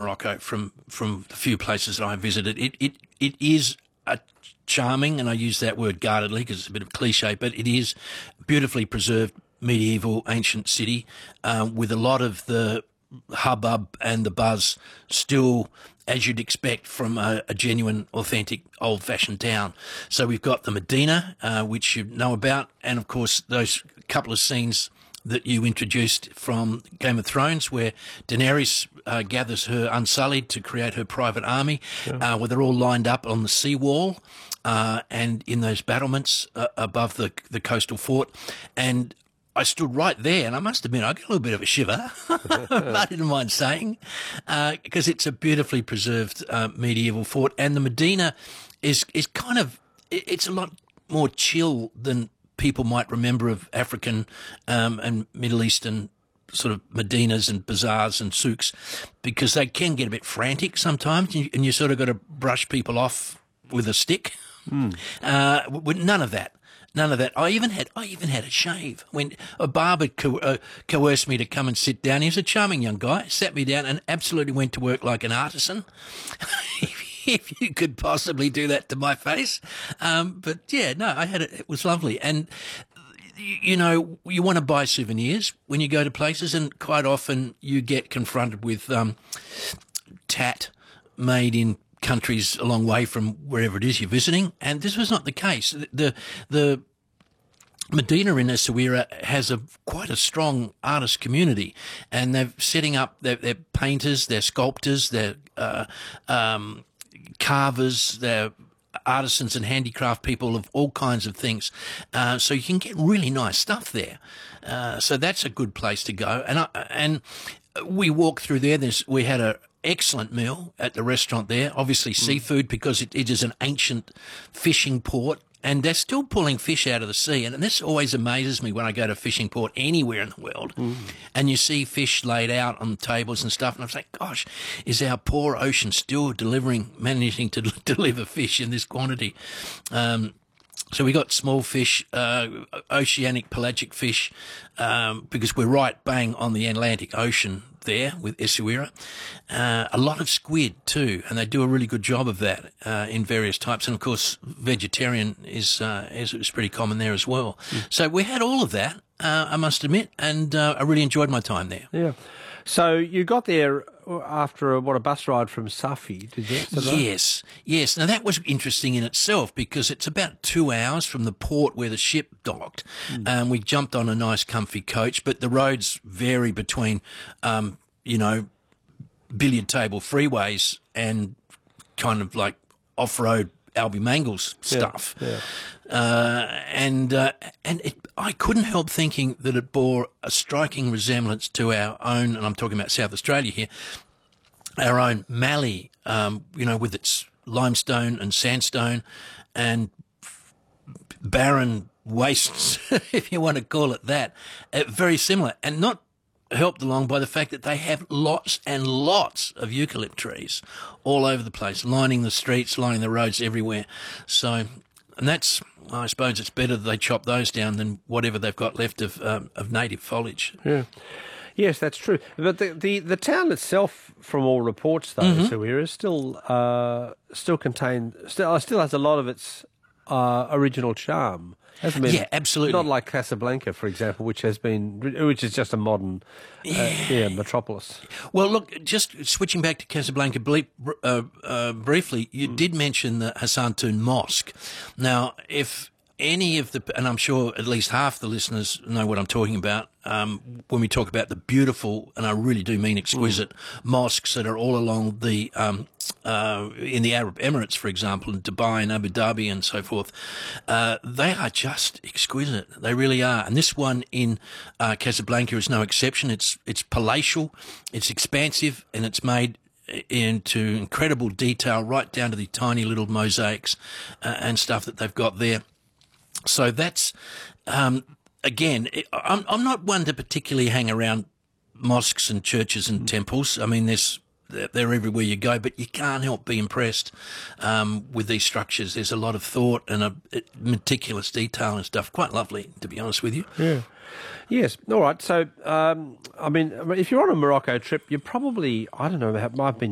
Morocco from the few places that I visited. It is a charming, and I use that word guardedly because it's a bit of a cliche, but it is beautifully preserved medieval ancient city with a lot of the hubbub and the buzz still as you'd expect from a genuine, authentic, old-fashioned town. So we've got the Medina, which you know about, and of course those couple of scenes that you introduced from Game of Thrones, where Daenerys gathers her Unsullied to create her private army, where they're all lined up on the seawall and in those battlements above the coastal fort. And I stood right there, and I must admit, I got a little bit of a shiver, I didn't mind saying, because it's a beautifully preserved medieval fort. And the Medina is kind of, it's a lot more chill than people might remember of African and Middle Eastern sort of Medinas and bazaars and souks, because they can get a bit frantic sometimes, and you sort of got to brush people off with a stick. With none of that. None of that. I even had a shave when a barber coerced me to come and sit down. He was a charming young guy, sat me down and absolutely went to work like an artisan. If you could possibly do that to my face. But yeah, no, I had it. It was lovely. And, you know, you want to buy souvenirs when you go to places, and quite often you get confronted with tat made in countries a long way from wherever it is you're visiting, and this was not the case. The Medina in Essaouira has quite a strong artist community, and they're setting up their painters, their sculptors, their carvers, their artisans and handicraft people of all kinds of things. So you can get really nice stuff there. So that's a good place to go. And we walked through there. We had a excellent meal at the restaurant there, obviously seafood, because it is an ancient fishing port, and they're still pulling fish out of the sea. And this always amazes me when I go to a fishing port anywhere in the world and you see fish laid out on tables and stuff, and I'm like, gosh, is our poor ocean still managing to deliver fish in this quantity? So we got small fish, oceanic pelagic fish, because we're right bang on the Atlantic Ocean there with Essaouira. A lot of squid too, and they do a really good job of that in various types. And of course, vegetarian is pretty common there as well. So we had all of that, I must admit, and I really enjoyed my time there. Yeah. So you got there after a bus ride from Safi, did you? Yes. Now that was interesting in itself, because it's about 2 hours from the port where the ship docked. We jumped on a nice comfy coach, but the roads vary between, billiard table freeways and kind of like off-road Albie Mangles stuff. I couldn't help thinking that it bore a striking resemblance to our own, and I'm talking about South Australia here, our own Mallee, with its limestone and sandstone and barren wastes, if you want to call it that, very similar, and not helped along by the fact that they have lots and lots of eucalypt trees all over the place, lining the streets, lining the roads everywhere. So, and that's, I suppose it's better that they chop those down than whatever they've got left of native foliage. Yeah. Yes, that's true. But the town itself, from all reports, though, Essaouira, still has a lot of its original charm. Hasn't been, yeah, absolutely. Not like Casablanca, for example, which is just a modern metropolis. Well, look, just switching back to Casablanca briefly, you did mention the Hassantoun Mosque. Now, if any of and I'm sure at least half the listeners know what I'm talking about when we talk about the beautiful, and I really do mean exquisite, mosques that are all along the in the Arab Emirates, for example, in Dubai and Abu Dhabi and so forth. They are just exquisite. They really are. And this one in Casablanca is no exception. It's palatial, it's expansive, and it's made into incredible detail, right down to the tiny little mosaics and stuff that they've got there. So that's, again, I'm not one to particularly hang around mosques and churches and temples. I mean, they're everywhere you go, but you can't help be impressed with these structures. There's a lot of thought and a meticulous detail and stuff. Quite lovely, to be honest with you. Yeah. Yes. All right. So, I mean, if you're on a Morocco trip, you probably, I don't know, might have been